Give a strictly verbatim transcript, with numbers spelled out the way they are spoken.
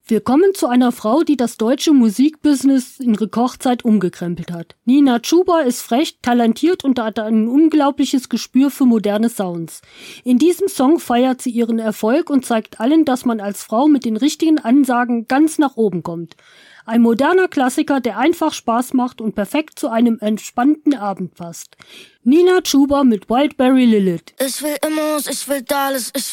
Wir kommen zu einer Frau, die das deutsche Musikbusiness in Rekordzeit umgekrempelt hat. Nina Chuba ist frech, talentiert und hat ein unglaubliches Gespür für moderne Sounds. In diesem Song feiert sie ihren Erfolg und zeigt allen, dass man als Frau mit den richtigen Ansagen ganz nach oben kommt. Ein moderner Klassiker, der einfach Spaß macht und perfekt zu einem entspannten Abend passt. Nina Chuba mit Wildberry Lilith. Ich will Immos, ich will Dallas, ich